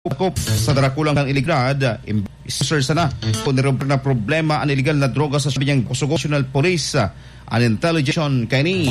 Ukop sa darakulang ng iligrad, imbisor sana kung na problema ang iligal na droga sa sabing National Police and Intelligence kani.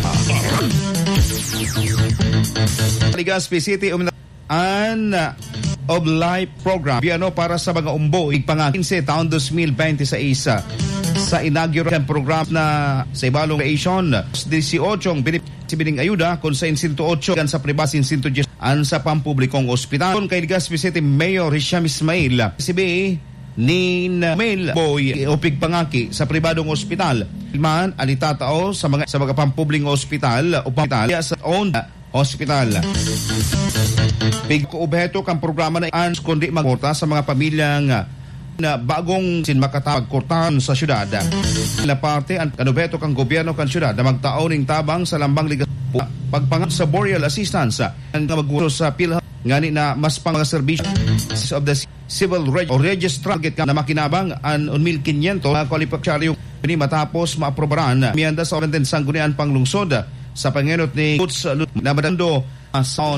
Legazpi City an of Life Program biano para sa mga umbo ipang 15 taon 2026 sa inaugural program na sa ibalong creation 18 binibining ayuda kung sa 108 kan sa pribasin 110 an sa pampublikong ospital. Kay Legazpi City Mayor Hisham Ismail CBA ni Mail Boy upig pangaki sa pribadong ospital man anitatao sa mga pampublikong ospital o pampubliko sa own hospital. Pig-obheto kang programa na ans kundi magporta sa mga pamilyang na bagong makatawag kortahan sa syudad. Na parte ang kanobheto kang gobyerno kan syudad na magtaon ng tabang sa lambang ligas pagpangat sa boreal assistance ang maguro sa PhilHealth ngani na mas pang mga serbisyo of the civil registrar na makinabang an 1,500 na kwalipikasyaryo matapos maaprobaran miyanda sa orienten sanggunian panglungsod sa pangenot ni Boots na madando son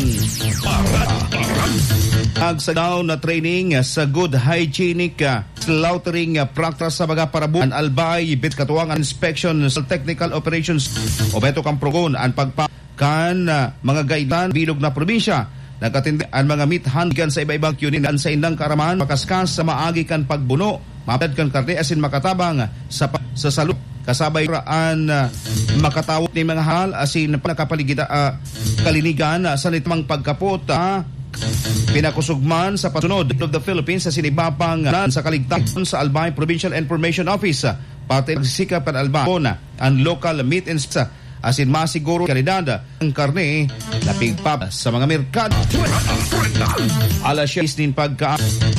nagsagaw na training sa good hygienic slaughtering practice sa mga parabuan albay bit katuwang inspection sa technical operations o beto kang progon ang pagpakan mga gaidan bilog na probinsya nagkatindi ang mga meat handgan sa iba-ibang kyunin sa indang karaman makaskas sa maagi kan pagbuno mapad kan karne asin makatabang sa salud kasabay raan makatawot ni mga hal asin nakapaligid kalinigan sa nitmang pagkapot pinakusugman sa pasunod of the Philippines sa sinibapang sa kaligtasan sa Albay Provincial Information Office pati nagsisikap ang Albay ang local meat inspector asin masiguro kalidad ang karne na pigpap sa mga merkado. Alas 6 din pagka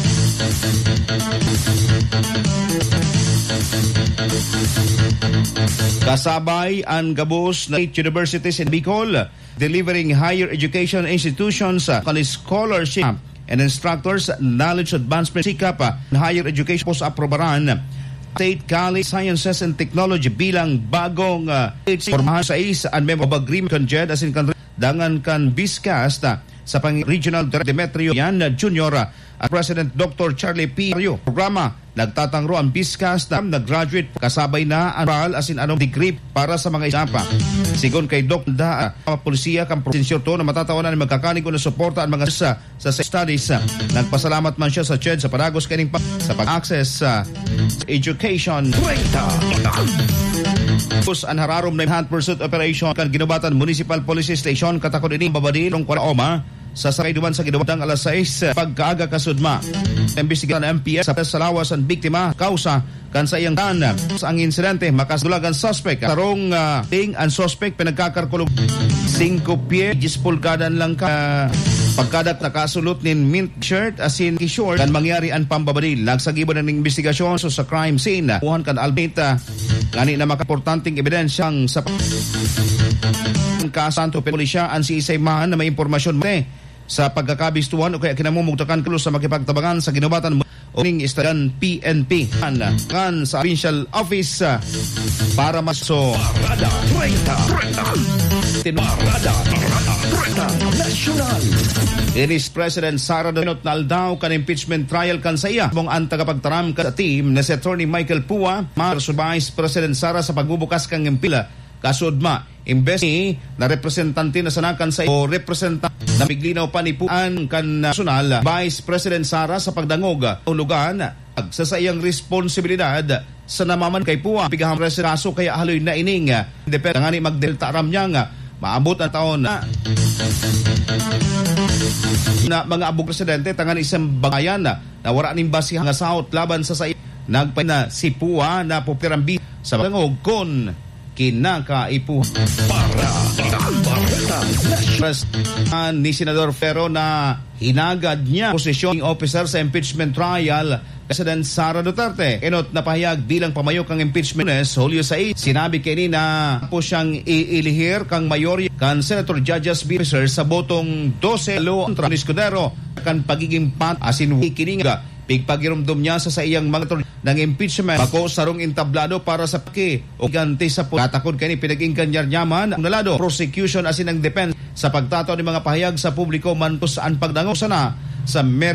kasabay ang gabos na universities in Bicol delivering higher education institutions scholarship and instructors knowledge advancement sikap higher education post-aprobaran State College Sciences and Technology bilang bagong formahan sa an member of agreement kan JED asin kan dangan kan Biscast sa pang-regional Demetrio Yan Jr. at President Dr. Charlie P. Programa nagtatangro ang Biscast na nag-graduate kasabay na ang asin anong degree para sa mga isapa. Sigon kay Dr. Polisiya kang prosensyor to na matatawanan ng magkakanig ko na suporta ang mga sa studies. Nagpasalamat man siya sa CHED sa panagos kaning sa pag-access sa education. Ang hararom na hand pursuit operation kan ginubatan Municipal Police Station katakod ini babadi ng Kwalaoma sa sakay duman sa ginubatang alas 6 pagkaaga kasudma. Imbestigahan ng MPS sa salawas ang biktima kausa kan sa iyang daan sa ang insidente makasulag ang suspect tarong ang suspect pinagkakarkulog 5 pie 10 pulgadan lang ka pagkadat nakasulot nin mint shirt asin short kan mangyari ang pambabadil nagsagibo ng investigasyon sa crime scene kuhan kan albita ngani na makaportanteng ebidensyang sa kasanto pulisya ang si Isayman na may impormasyon sa pagkakabistuhan o kaya kinamumugtakan kulo sa makipagtabangan sa ginubatan uning istadan PNP kan sa provincial office para maso national. Inis President Sara Duterte naldaw kan impeachment trial kan sa iya mong ang tagapagtaram ka sa team na si Attorney Michael Pua Mars Vice President Sara sa pagbubukas kang impila kasudma imbes na representante na sanakan sa o representant na miglinaw pa ni Puan kan national Vice President Sara sa pagdangog ulugan sa sayang responsibilidad sa namaman kay Pua pigaham kaso kaya haloy na ining depende nga ni magdelta ram niya nga maabot ang taon na mga abog presidente tangan isang bagayan na wala ning basi nga sahot laban sa nagpana si Pua na pupirambi sa pagdangog kon kinakaipu para ni Senador Ferro na hinagad niya posisyon officer sa impeachment trial President Sara Duterte. Enot na pahayag bilang pamayok ang impeachment Hulyo 6 sinabi kini na po siyang iilihir kang mayor kan Senator Judges Officer sa botong 12 kontra Escudero kan pagiging pat asin wikininga pigpagirumdum niya sa iyang mga ng impeachment ako sarong intablado para sa paki o ganti sa katakod kani pinag-ingkanyar nyaman ang nalado prosecution asin ang defense sa pagtataw ng mga pahayag sa publiko man po saan pagdango sana sa